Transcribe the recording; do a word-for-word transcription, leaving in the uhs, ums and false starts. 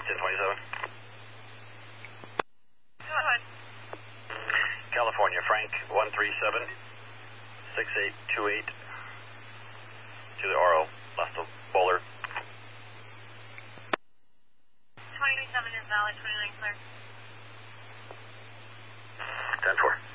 ten twenty-seven. Go ahead. California, Frank, one three seven, six eight two eight to the R O, last of Bowler. twenty-seven is valid, twenty-nine clear. ten four.